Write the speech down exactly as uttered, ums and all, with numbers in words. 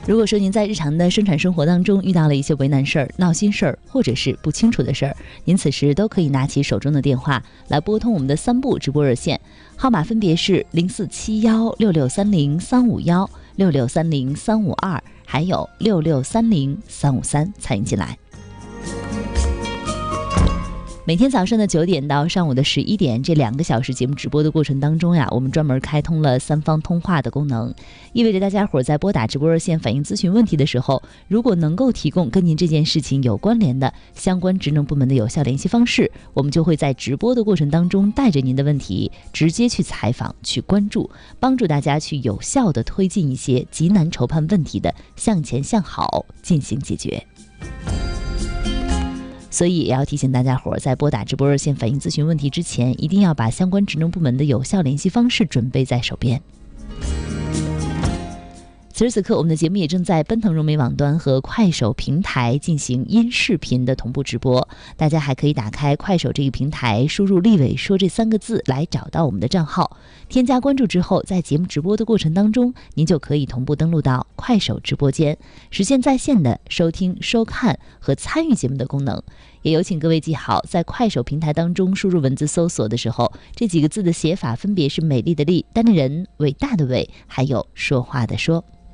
如果说您在日常的生产生活当中遇到了一些为难事儿、闹心事儿，或者是不清楚的事儿，您此时都可以拿起手中的电话来拨通我们的三部直播热线，号码分别是零四七幺六六三零三五幺、六六三零三五二，还有六六三零三五三，参与进来。每天早上的九点到上午的十一点，这两个小时节目直播的过程当中呀，我们专门开通了三方通话的功能，意味着大家伙在拨打直播热线反映咨询问题的时候，如果能够提供跟您这件事情有关联的相关职能部门的有效联系方式，我们就会在直播的过程当中带着您的问题直接去采访、去关注，帮助大家去有效的推进一些急难愁盼问题的向前向好进行解决。所以也要提醒大家伙，在拨打直播热线反映咨询问题之前，一定要把相关职能部门的有效联系方式准备在手边。此时此刻，我们的节目也正在奔腾融媒网端和快手平台进行音视频的同步直播，大家还可以打开快手这个平台，输入立伟说这三个字来找到我们的账号，添加关注之后，在节目直播的过程当中，您就可以同步登录到快手直播间，实现在线的收听、收看和参与节目的功能。也有请各位记好，在快手平台当中输入文字搜索的时候，这几个字的写法分别是美丽的丽、单立人、伟大的伟，还有说话的说。